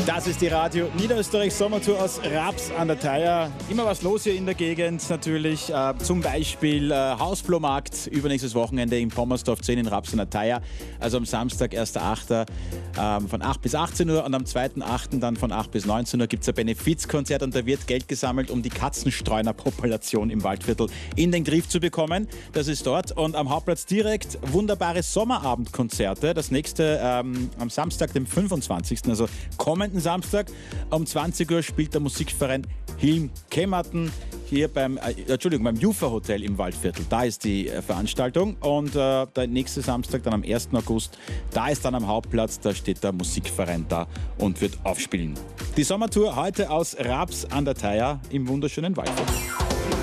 Das ist die Radio Niederösterreich Sommertour aus Raps an der Thaya. Immer was los hier in der Gegend natürlich. Zum Beispiel Hausflohmarkt übernächstes Wochenende im Pommersdorf 10 in Raps an der Thaya. Also am Samstag, 1.8. Von 8 bis 18 Uhr und am 2.8. dann von 8 bis 19 Uhr gibt es ein Benefizkonzert und da wird Geld gesammelt, um die Katzenstreunerpopulation im Waldviertel in den Griff zu bekommen. Das ist dort. Und am Hauptplatz direkt wunderbare Sommerabendkonzerte. Das nächste am Samstag, dem 25., also kommenden Samstag um 20 Uhr spielt der Musikverein Hilm Kemmerten hier beim Jufa Hotel im Waldviertel. Da ist die Veranstaltung und der nächste Samstag, dann am 1. August, da ist dann am Hauptplatz, da steht der Musikverein da und wird aufspielen. Die Sommertour heute aus Raps an der Thaya im wunderschönen Waldviertel.